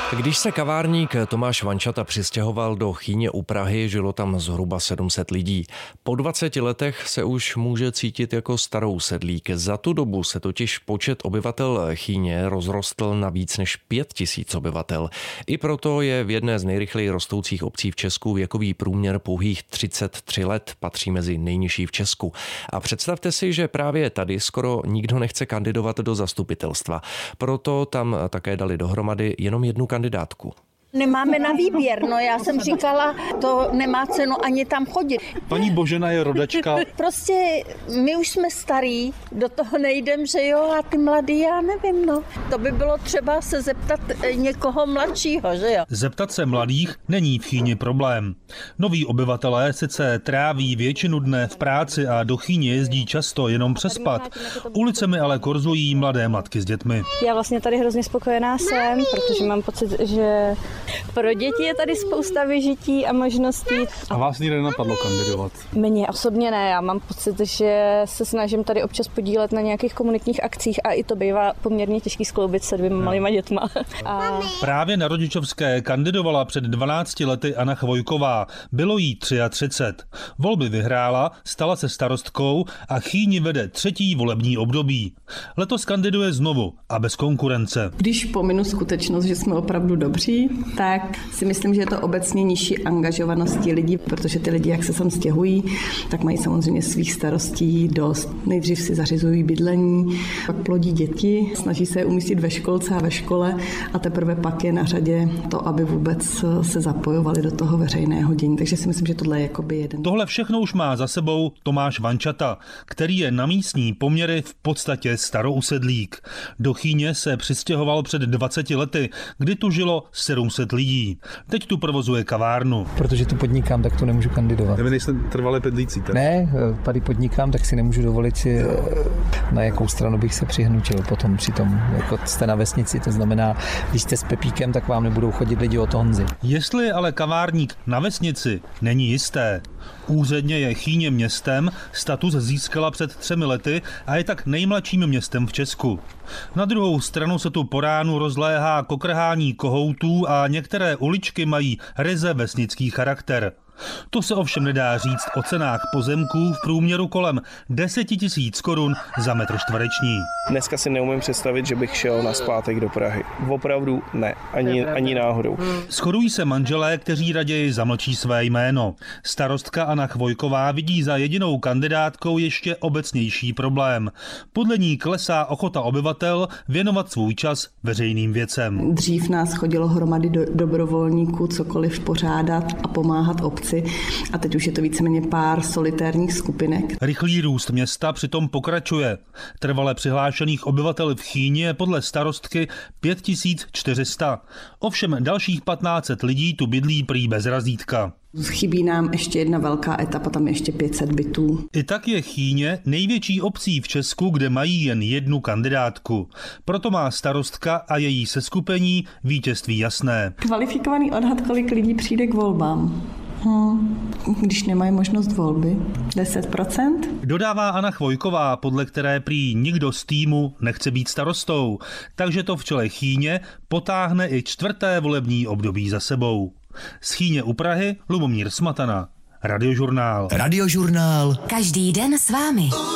Když se kavárník Tomáš Vančata přistěhoval do Chýně u Prahy, žilo tam zhruba 700 lidí. Po 20 letech se už může cítit jako starousedlík. Za tu dobu se totiž počet obyvatel Chýně rozrostl na víc než 5000 obyvatel. I proto je v jedné z nejrychleji rostoucích obcí v Česku věkový průměr pouhých 33 let, patří mezi nejnižší v Česku. A představte si, že právě tady skoro nikdo nechce kandidovat do zastupitelstva. Proto tam také dali dohromady jenom jednu kandidátku. Nemáme na výběr, já jsem říkala, to nemá cenu ani tam chodit. Paní Božena je rodačka. Prostě my už jsme starí, do toho nejdem, že jo, a ty mladí, já nevím, To by bylo třeba se zeptat někoho mladšího, že jo. Zeptat se mladých není v Chýni problém. Noví obyvatelé sice tráví většinu dne v práci a do Chýně jezdí často jenom přespat. Ulicemi ale korzují mladé matky s dětmi. Já vlastně tady hrozně spokojená jsem, protože mám pocit, že pro děti je tady spousta vyžití a možností. A vás nikdy nenapadlo kandidovat? Mně osobně ne, já mám pocit, že se snažím tady občas podílet na nějakých komunitních akcích a i to bývá poměrně těžký skloubit se 2 malýma dětma. Právě na rodičovské kandidovala před 12 lety Anna Chvojková. Bylo jí 33. Volby vyhrála, stala se starostkou a Chýni vede 3. volební období. Letos kandiduje znovu a bez konkurence. Když pominu skutečnost, že jsme opravdu dobří, tak si myslím, že je to obecně nižší angažovanosti lidí, protože ty lidi, jak se sem stěhují, tak mají samozřejmě svých starostí dost. Nejdřív si zařizují bydlení, pak plodí děti, snaží se je umístit ve školce a ve škole a teprve pak je na řadě to, aby vůbec se zapojovali do toho veřejného dění. Takže si myslím, že tohle je jakoby jeden. Tohle všechno už má za sebou Tomáš Vančata, který je na místní poměry v podstatě starousedlík. Do Chýně se přistěhoval před 20 lety, kdy tu žilo 700 lidí. Teď tu provozuje kavárnu. Protože tu podnikám, tak tu nemůžu kandidovat. Vy nejste trvalé bydlící, tak? Ne, tady podnikám, tak si nemůžu dovolit si, na jakou stranu bych se přihnutil potom při tom, jako jste na vesnici, to znamená, když jste s Pepíkem, tak vám nebudou chodit lidi od Honzy. Jestli je ale kavárník na vesnici, není jisté. Úředně je Chýně městem, status získala před 3 lety a je tak nejmladším městem v Česku. Na druhou stranu se tu po ránu rozléhá kokrhání kohoutů a některé uličky mají ryze vesnický charakter. To se ovšem nedá říct o cenách pozemků v průměru kolem 10 000 korun za metr čtvereční. Dneska si neumím představit, že bych šel nazpátek do Prahy. Opravdu ne, ani náhodou. Shodují se manželé, kteří raději zamlčí své jméno. Starostka Anna Chvojková vidí za jedinou kandidátkou ještě obecnější problém. Podle ní klesá ochota obyvatel věnovat svůj čas veřejným věcem. Dřív nás chodilo hromady dobrovolníků cokoliv pořádat a pomáhat obci. A teď už je to víceméně pár solitérních skupinek. Rychlý růst města přitom pokračuje. Trvale přihlášených obyvatel v Chýně je podle starostky 5400. Ovšem dalších 1500 lidí tu bydlí prý bez razítka. Chybí nám ještě jedna velká etapa, tam ještě 500 bytů. I tak je Chýně největší obcí v Česku, kde mají jen jednu kandidátku. Proto má starostka a její seskupení vítězství jasné. Kvalifikovaný odhad, kolik lidí přijde k volbám. Když nemají možnost volby, 10%. Dodává Anna Chvojková, podle které prý nikdo z týmu nechce být starostou, takže to v čele Chýně potáhne i 4. volební období za sebou. Z Chýně u Prahy Lubomír Smatana, Radiožurnál. Radiožurnál. Každý den s vámi.